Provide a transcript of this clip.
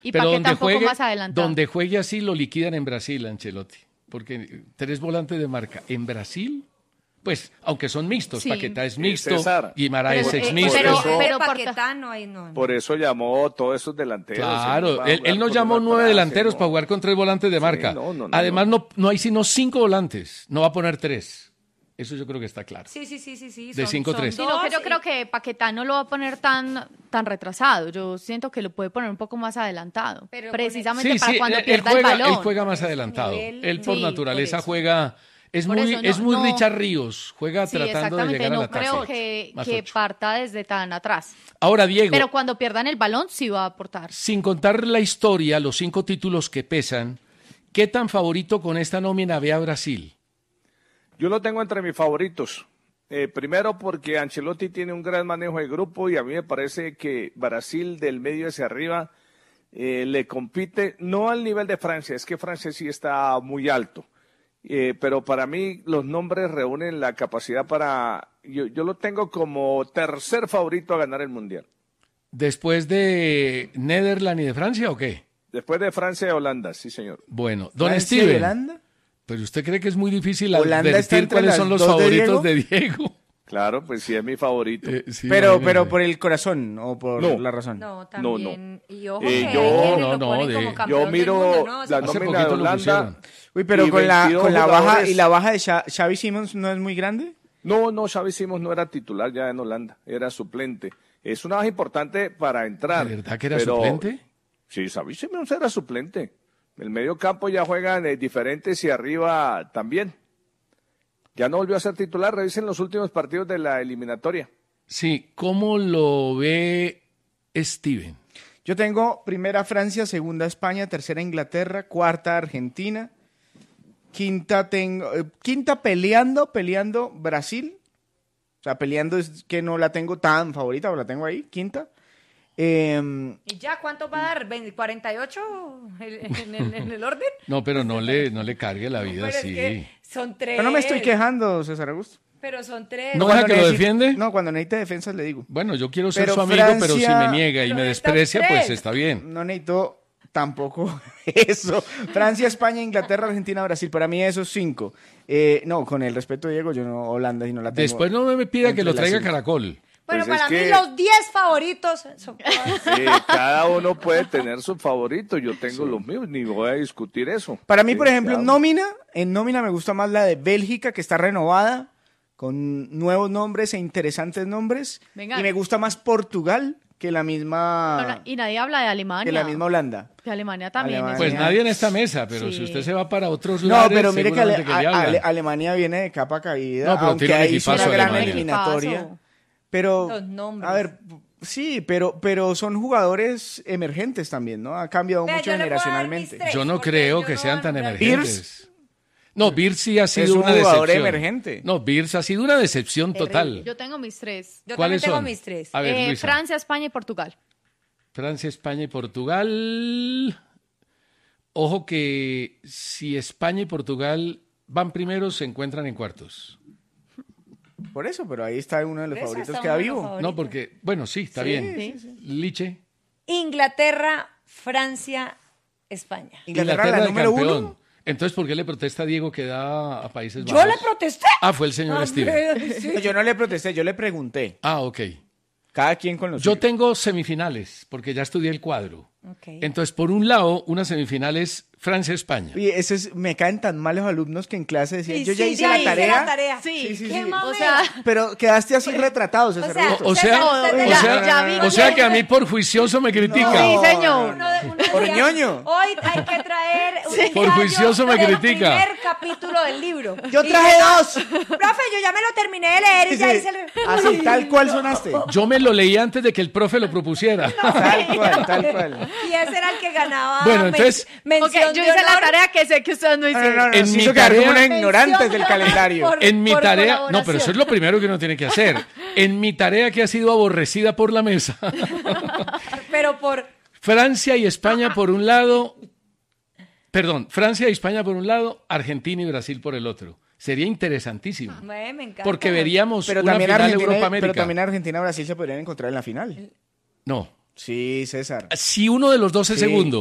Y Pero Paquetá un poco más adelantado. donde juegue así lo liquidan en Brasil, Ancelotti. Porque 3 volantes de marca en Brasil, pues, aunque son mixtos, Sí. Paquetá es mixto, César. Guimaraes Pero, es mixto. pero Paquetá no hay, no. Por eso llamó todos esos delanteros. Claro, va a él jugar nos con llamó una 9 clase, delanteros ¿no? para jugar con 3 volantes de marca. no. Además, no hay sino 5 volantes. No va a poner 3. Eso yo creo que está claro. Sí. De 5-3. Sí, no, yo creo que Paquetá no lo va a poner tan retrasado. Yo siento que lo puede poner un poco más adelantado. Pero precisamente para cuando pierda el balón. Él juega más adelantado. nivel, Él por sí, naturaleza por eso. juega. Es Por muy, eso es muy no. Richard Ríos. Juega Sí, tratando de exactamente. llegar al No ataque. creo que Más 8. parta desde tan atrás. Ahora, Diego, Pero cuando pierdan el balón, sí va a aportar. sin contar la historia, los 5 títulos que pesan, ¿qué tan favorito con esta nómina ve a Brasil? Yo lo tengo entre mis favoritos. Primero porque Ancelotti tiene un gran manejo de grupo y a mí me parece que Brasil del medio hacia arriba le compite, no al nivel de Francia, es que Francia sí está muy alto. Pero para mí los nombres reúnen la capacidad para... Yo lo tengo como tercer favorito a ganar el Mundial. ¿Después de Netherlands y de Francia o qué? Después de Francia y Holanda, sí señor. Bueno, don Francia y Steven. Holanda. Pero usted cree que es muy difícil Holanda está advertir entre cuáles las son los 2 de favoritos de Diego. Claro, pues sí es mi favorito. Sí, Pero imagínese. por el corazón o por No. la razón. No, también. Y ojo Eh, que yo- hay quienes no, lo ponen de- como yo campeón del miro mundo, ¿no? la Hace nómina de poquito lo Holanda. pusieron. Uy, pero Y con la 22 baja jugadores. y la baja de Xavi Simons no es muy grande. No, Xavi Simons no era titular ya en Holanda, era suplente. Es una baja importante para entrar. ¿De verdad que era pero- suplente? Sí, Xavi Simons era suplente. El medio campo ya juegan diferentes y arriba también. Ya no volvió a ser titular, revisen los últimos partidos de la eliminatoria. Sí, ¿cómo lo ve Steven? Yo tengo primera Francia, segunda España, tercera Inglaterra, cuarta Argentina, quinta peleando Brasil. O sea, peleando es que no la tengo tan favorita, pero la tengo ahí, quinta. ¿Y ya cuánto va a dar? ¿48 en el orden? No, pero no le cargue la vida Pero es así. que son 3. Pero no me estoy quejando, César Augusto. Pero son 3. ¿No Cuando deja que lo necesite- defiende? No, cuando necesite defensas le digo. Bueno, yo quiero ser Pero su amigo, pero si Francia- me niega y Pero me necesita desprecia, pues 3. está bien. No necesito tampoco eso. Francia, España, Inglaterra, Argentina, Brasil. Para mí esos 5. No, con el respeto de Diego, yo no Holanda y no la tengo. Después no me pida que entre lo las traiga 5. Caracol. Bueno, Pues es para mí que- los 10 favoritos son... Cada uno puede tener su favorito, yo tengo los míos, ni voy a discutir eso. Para mí, Sí, por ejemplo, cada uno. en nómina me gusta más la de Bélgica, que está renovada, con nuevos nombres e interesantes nombres. Venga. Y me gusta más Portugal que la misma, Ahora, y nadie habla de Alemania. que la misma Holanda. Que Alemania también. Alemania. Pues es- nadie en esta mesa, pero Sí. si usted se va para otros No, lares, pero mire que seguramente le hablan. Alemania viene de capa caída, No, pero aunque tiene un ahí hizo una equipazo gran Alemania. eliminatoria. Equipazo. Pero, Los nombres. a ver, sí, pero son jugadores emergentes también, ¿no? Ha cambiado Vea, mucho yo le voy a dar mis generacionalmente. tres. Yo no porque creo yo que no sean voy a tan nombrar. emergentes. No, Birz sí ha sido Es un una jugador decepción. emergente. No, Birz ha sido una decepción total. Yo tengo mis 3. Yo también ¿Cuáles tengo son? mis 3. A ver, Luisa. Francia, España y Portugal. Francia, España y Portugal. Ojo que si España y Portugal van primeros, se encuentran en cuartos. Por eso, pero ahí está uno de los Esa favoritos está que uno da de los vivo. favoritos. No, porque, bueno, sí, está Sí, bien. sí, Liche. Inglaterra, Francia, España. Inglaterra, la de número campeón. 1. Entonces, ¿por qué le protesta a Diego que da a Países Yo Bajos? le protesté. Ah, fue el señor Steven. Sí. Yo no le protesté, yo le pregunté. Ah, ok. Cada quien con los Yo tengo semifinales, porque ya estudié el cuadro. Ok. Entonces, por un lado, una semifinal es Francia-España. Y me caen tan mal los alumnos que en clase decían, Sí, yo ya sí, hice la tarea. Sí, Sí, sí, Qué sí. mamera. O sea, Pero quedaste así retratados, César O sea, Augusto. O sea, César, usted o ya- sea, ya vi- o sea que a mí por juicioso me critica. Sí, señor. Uno Por decía, ñoño. Hoy hay que traer un Por ensayo juicioso me del critica. primer capítulo del libro. Yo Y traje yo, 2. Profe, yo ya me lo terminé de leer y ya hice el... Así, tal cual sonaste. Yo me lo leí antes de que el profe lo propusiera. Tal cual, tal cual. Y ese era el que ganaba. Bueno, entonces- ok, mención yo de hice la honor tarea que sé que ustedes no No, hicieron. no, no, En nos mi hizo quedar como tarea- unos ignorantes del Mención calendario. por- En mi tarea, no, pero eso colaboración. es lo primero que uno tiene que hacer. En mi tarea que ha sido aborrecida por la mesa. Pero por... Francia y España por un lado, perdón, Francia y España por un lado, Argentina y Brasil por el otro. Sería interesantísimo. Me encanta. Porque veríamos Pero una también, final Argentina, Europa-América. pero también Argentina y Brasil se podrían encontrar en la final. No, Sí, César. Si uno de los dos es Sí. segundo.